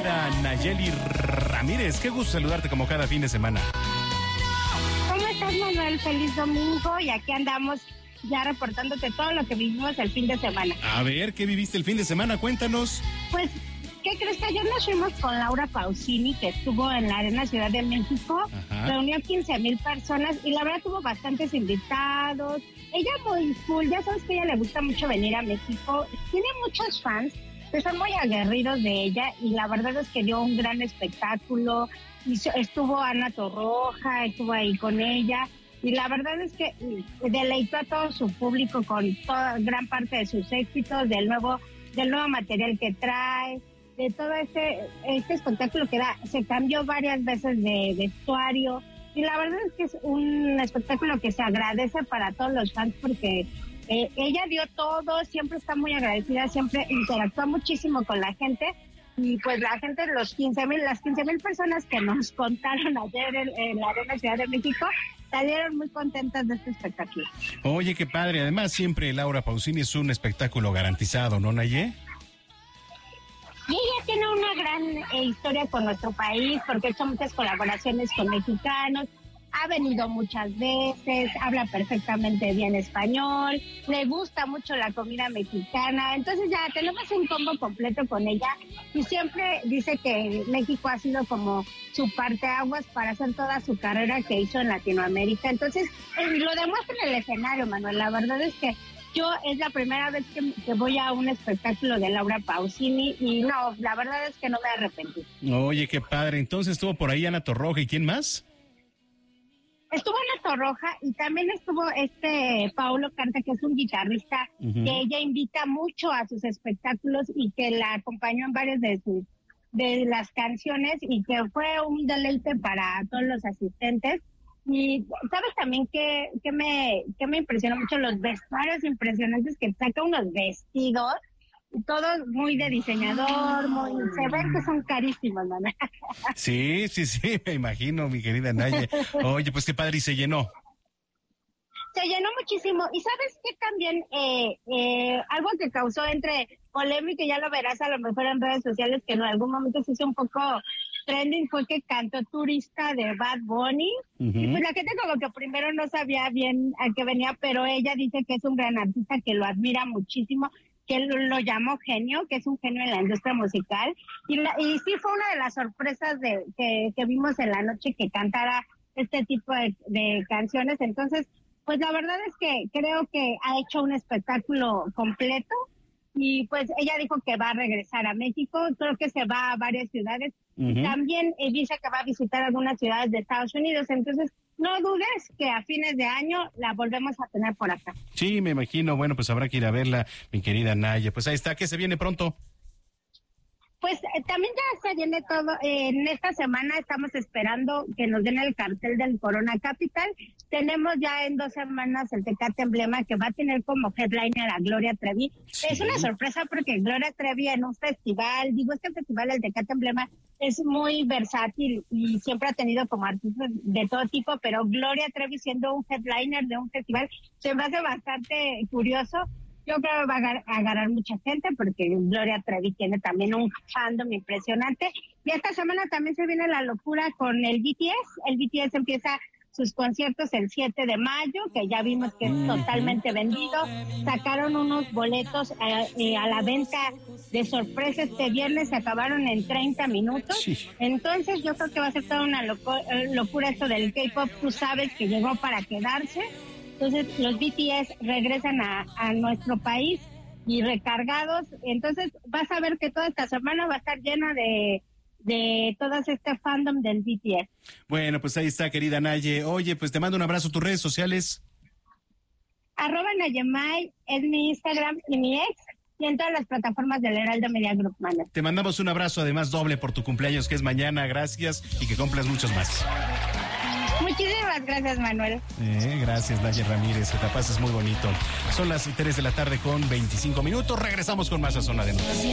querida Nayeli Ramírez. Qué gusto saludarte como cada fin de semana. ¿Cómo estás, Manuel? Feliz domingo, y aquí andamos ya reportándote todo lo que vivimos el fin de semana. A ver, ¿qué viviste el fin de semana? Cuéntanos. Pues, ¿qué crees? Que ayer nos fuimos con Laura Pausini, que estuvo en la Arena Ciudad de México. Ajá. Reunió 15,000 personas y la verdad tuvo bastantes invitados. Ella muy cool, ya sabes que a ella le gusta mucho venir a México. Tiene muchos fans que son muy aguerridos de ella, y la verdad es que dio un gran espectáculo. Estuvo Ana Torroja, estuvo ahí con ella, y la verdad es que deleitó a todo su público con gran parte de sus éxitos, del nuevo material que trae, de todo este espectáculo que da. Se cambió varias veces de vestuario, y la verdad es que es un espectáculo que se agradece para todos los fans, porque ella dio todo, siempre está muy agradecida, siempre interactúa muchísimo con la gente. Y pues la gente, las 15,000 personas que nos contaron ayer en la Arena Ciudad de México, salieron muy contentas de este espectáculo. Oye, qué padre. Además, siempre Laura Pausini es un espectáculo garantizado, ¿no, Nayé? Y ella tiene una gran historia con nuestro país, porque ha hecho muchas colaboraciones con mexicanos. Ha venido muchas veces, habla perfectamente bien español, le gusta mucho la comida mexicana. Entonces ya tenemos un combo completo con ella, y siempre dice que México ha sido como su parteaguas para hacer toda su carrera que hizo en Latinoamérica. Entonces lo demuestra en el escenario, Manuel. La verdad es que es la primera vez que voy a un espectáculo de Laura Pausini, y no, la verdad es que no me arrepentí. Oye, qué padre. Entonces estuvo por ahí Ana Torroja, ¿y quién más? Estuvo Ana Torroja, y también estuvo Paulo Carta, que es un guitarrista que ella invita mucho a sus espectáculos y que la acompañó en varias de las canciones, y que fue un deleite para todos los asistentes. Y sabes también que me impresionó mucho los vestuarios impresionantes que saca, unos vestidos, todos muy de diseñador, se ven que son carísimos, ¿no? Sí, me imagino, mi querida Naya. Oye, pues qué padre, y se llenó. Se llenó muchísimo. Y ¿sabes qué también? Algo que causó entre polémica, y ya lo verás a lo mejor en redes sociales, que en algún momento se hizo un poco trending, fue que cantó Turista de Bad Bunny. Y pues la gente como que primero no sabía bien a qué venía, pero ella dice que es un gran artista, que lo admira muchísimo, que él lo llamó genio, que es un genio en la industria musical. Y sí fue una de las sorpresas que vimos en la noche, que cantara este tipo de canciones. Entonces, pues la verdad es que creo que ha hecho un espectáculo completo, y pues ella dijo que va a regresar a México. Creo que se va a varias ciudades, y también dice que va a visitar algunas ciudades de Estados Unidos. Entonces, no dudes que a fines de año la volvemos a tener por acá. Sí, me imagino. Bueno, pues habrá que ir a verla, mi querida Naya. Pues ahí está, ¿qué se viene pronto? Pues también ya se viene todo. En esta semana estamos esperando que nos den el cartel del Corona Capital. Tenemos ya en 2 semanas el Tecate Emblema, que va a tener como headliner a Gloria Trevi. Sí. Es una sorpresa, porque Gloria Trevi en un festival, este festival, el Tecate Emblema, es muy versátil y siempre ha tenido como artistas de todo tipo, pero Gloria Trevi siendo un headliner de un festival se me hace bastante curioso. Yo creo que va a agarrar mucha gente, porque Gloria Trevi tiene también un fandom impresionante. Y esta semana también se viene la locura con el BTS. El BTS empieza sus conciertos el 7 de mayo, que ya vimos que es totalmente vendido. Sacaron unos boletos a la venta de sorpresa este viernes, se acabaron en 30 minutos. Sí. Entonces yo creo que va a ser toda una locura esto del K-pop. Tú sabes que llegó para quedarse. Entonces los BTS regresan a nuestro país y recargados. Entonces vas a ver que toda esta semana va a estar llena de todo este fandom del BTS. Bueno, pues ahí está, querida Naye. Oye, pues te mando un abrazo. ¿Tus redes sociales? @Nayemay es mi Instagram y mi ex, y en todas las plataformas del Heraldo Media Group, Manuel. Te mandamos un abrazo, además doble, por tu cumpleaños, que es mañana. Gracias, y que cumplas muchos más. Muchísimas gracias, Manuel. Gracias, Nayeli Ramírez, que te pases muy bonito. Son las 3 de la tarde con 25 minutos. Regresamos con más a Zona de Noticias.